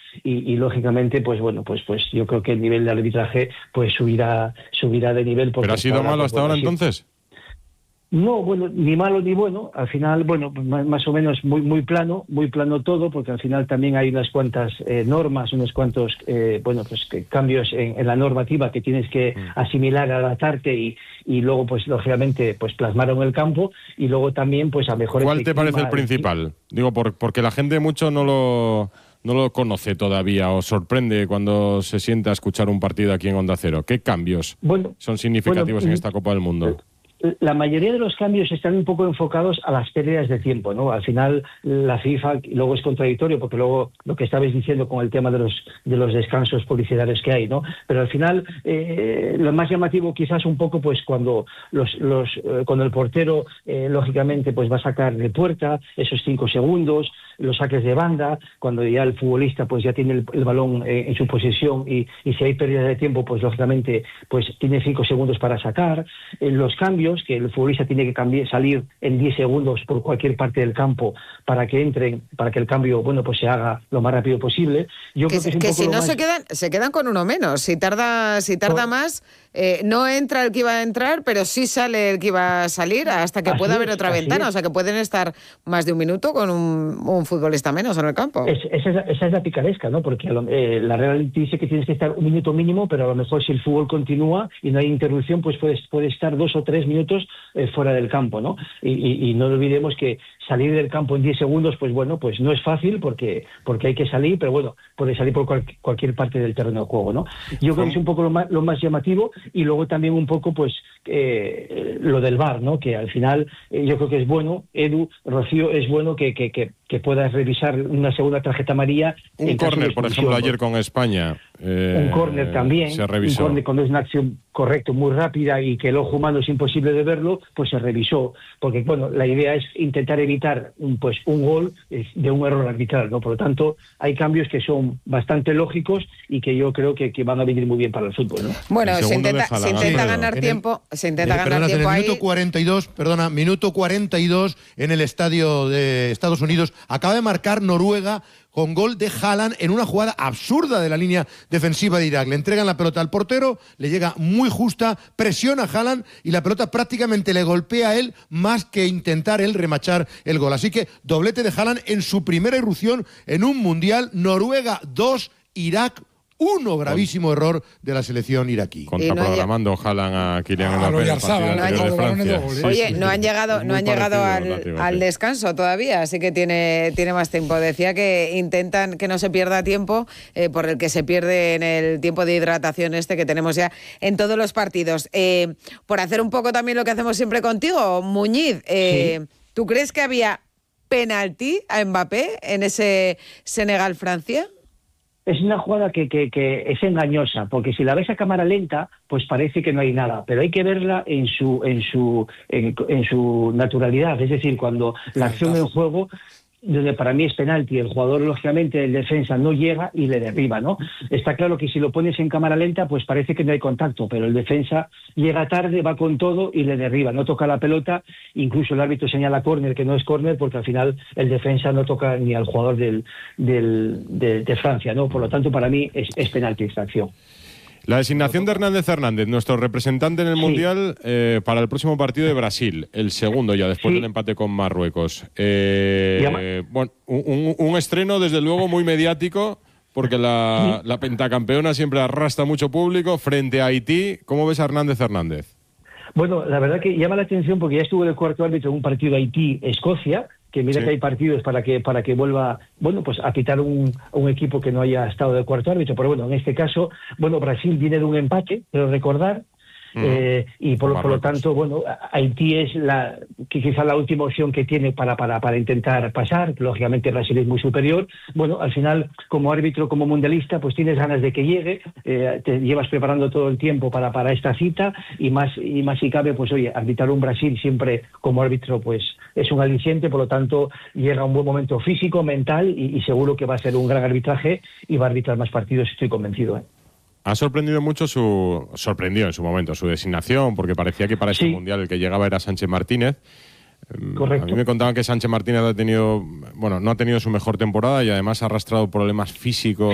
y lógicamente, pues bueno, pues yo creo que el nivel de arbitraje pues subirá de nivel. ¿Pero ha sido malo hasta ahora entonces? No, bueno, ni malo ni bueno. Al final, bueno, más o menos muy plano todo, porque al final también hay unas cuantas normas, unos cuantos, cambios en la normativa que tienes que asimilar, adaptarte y luego, pues lógicamente, pues plasmar en el campo y luego también, pues a mejor. ¿Cuál te parece el principal? Digo, porque la gente mucho no lo conoce todavía o sorprende cuando se sienta a escuchar un partido aquí en Onda Cero. ¿Qué cambios son significativos en esta Copa del Mundo? La mayoría de los cambios están un poco enfocados a las pérdidas de tiempo, ¿no? Al final la FIFA luego es contradictorio porque luego lo que estabais diciendo con el tema de los descansos publicitarios que hay, ¿no? Pero al final lo más llamativo quizás un poco pues cuando cuando el portero lógicamente pues va a sacar de puerta esos 5 segundos, los saques de banda, cuando ya el futbolista pues ya tiene el balón en su posesión y si hay pérdida de tiempo pues lógicamente pues tiene 5 segundos para sacar, los cambios que el futbolista tiene que salir en 10 segundos por cualquier parte del campo para que el cambio pues se haga lo más rápido posible. Yo creo que es un poco si no se quedan con uno menos, si tarda más, no entra el que iba a entrar, pero sí sale el que iba a salir hasta que pueda haber otra ventana, o sea que pueden estar más de un minuto con un futbolista menos en el campo. Esa es la picaresca, ¿no? Porque la Real dice que tienes que estar un minuto mínimo, pero a lo mejor si el fútbol continúa y no hay interrupción, pues puede estar 2 o 3 minutos fuera del campo, ¿no? Y no olvidemos que salir del campo en 10 segundos, pues no es fácil porque hay que salir, pero bueno, puede salir por cualquier parte del terreno de juego, ¿no? Yo creo que es un poco lo más llamativo y luego también un poco lo del VAR, ¿no? Que al final yo creo que es bueno, Edu, Rocío, es bueno que puedas revisar una segunda tarjeta amarilla. Un córner, por ejemplo, ayer con España. Un córner también, se revisó. Un córner cuando es una acción correcta, muy rápida y que el ojo humano es imposible de verlo, pues se revisó, porque la idea es intentar evitar un gol de un error arbitral, ¿no? Por lo tanto, hay cambios que son bastante lógicos y que yo creo que van a venir muy bien para el fútbol, ¿no? Bueno, se intenta ganar tiempo, en el minuto 42 en el estadio de Estados Unidos acaba de marcar Noruega con gol de Haaland en una jugada absurda de la línea defensiva de Irak. Le entregan la pelota al portero, le llega muy justa, presiona a Haaland y la pelota prácticamente le golpea a él más que intentar él remachar el gol. Así que doblete de Haaland en su primera irrupción en un Mundial. Noruega 2, Irak 1, gravísimo error de la selección iraquí. Contraprogramando Haaland a Kylian Mbappé. Oye, no han llegado al descanso todavía, así que tiene más tiempo. Decía que intentan que no se pierda tiempo, por el que se pierde en el tiempo de hidratación que tenemos ya en todos los partidos. Por hacer un poco también lo que hacemos siempre contigo, Muñiz, ¿tú crees que había penalti a Mbappé en ese Senegal-Francia? Es una jugada que es engañosa, porque si la ves a cámara lenta, pues parece que no hay nada, pero hay que verla en su naturalidad, es decir, cuando la acción en juego, donde para mí es penalti, el jugador, lógicamente, el defensa no llega y le derriba, ¿no? Está claro que si lo pones en cámara lenta, pues parece que no hay contacto, pero el defensa llega tarde, va con todo y le derriba, no toca la pelota, incluso el árbitro señala córner, que no es córner, porque al final el defensa no toca ni al jugador de Francia, ¿no? Por lo tanto, para mí es penalti esta acción. La designación de Hernández, nuestro representante en el Mundial para el próximo partido de Brasil, el segundo ya, después del empate con Marruecos. Un estreno, desde luego, muy mediático, porque la pentacampeona siempre arrastra mucho público frente a Haití. ¿Cómo ves a Hernández? Bueno, la verdad que llama la atención porque ya estuvo de cuarto árbitro en un partido Haití-Escocia, que mira que hay partidos para que vuelva a pitar un equipo que no haya estado de cuarto árbitro, pero en este caso Brasil viene de un empate, pero recordar, y por lo tanto Haití es quizá la última opción que tiene para intentar pasar. Lógicamente Brasil es muy superior. Al final, como árbitro, como mundialista, pues tienes ganas de que llegue, te llevas preparando todo el tiempo para esta cita, y más si cabe, pues arbitrar un Brasil siempre como árbitro pues es un aliciente. Por lo tanto, llega un buen momento físico, mental, y seguro que va a ser un gran arbitraje y va a arbitrar más partidos, estoy convencido. Ha sorprendido mucho sorprendió en su momento su designación, porque parecía que para este Mundial el que llegaba era Sánchez Martínez. Correcto. A mí me contaban que Sánchez Martínez no ha tenido su mejor temporada y además ha arrastrado problemas físicos